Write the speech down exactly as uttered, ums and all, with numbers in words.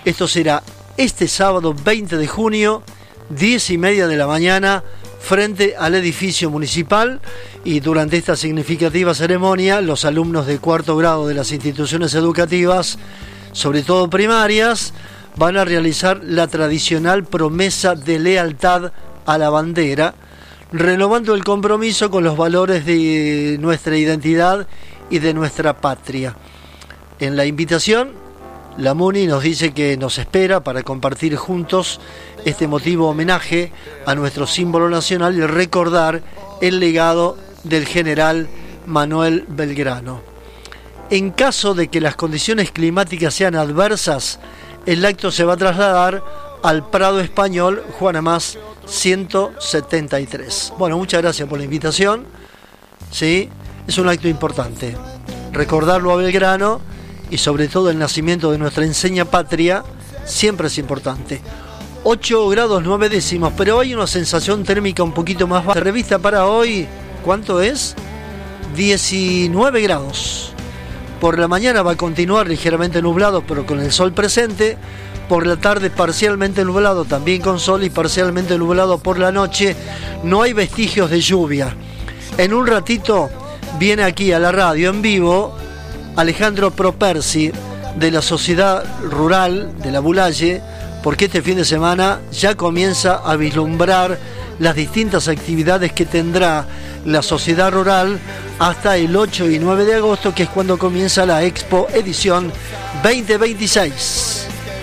Esto será este sábado veinte de junio, diez y media de la mañana, frente al edificio municipal, y durante esta significativa ceremonia los alumnos de cuarto grado de las instituciones educativas, sobre todo primarias, van a realizar la tradicional promesa de lealtad a la bandera, renovando el compromiso con los valores de nuestra identidad y de nuestra patria. En la invitación, la MUNI nos dice que nos espera para compartir juntos este emotivo homenaje a nuestro símbolo nacional y recordar el legado del general Manuel Belgrano. En caso de que las condiciones climáticas sean adversas, el acto se va a trasladar al Prado Español Juan Amás ciento setenta y tres. Bueno, muchas gracias por la invitación. Sí, es un acto importante. Recordarlo a Belgrano y sobre todo el nacimiento de nuestra enseña patria siempre es importante. ocho grados nueve décimos, pero hay una sensación térmica un poquito más baja. La revista para hoy, ¿cuánto es? diecinueve grados. Por la mañana va a continuar ligeramente nublado, pero con el sol presente. Por la tarde parcialmente nublado, también con sol, y parcialmente nublado por la noche. No hay vestigios de lluvia. En un ratito viene aquí a la radio en vivo Alejandro Propersi de la Sociedad Rural de la Bulaye, porque este fin de semana ya comienza a vislumbrar las distintas actividades que tendrá la Sociedad Rural hasta el ocho y nueve de agosto, que es cuando comienza la Expo Edición veinte veintiséis.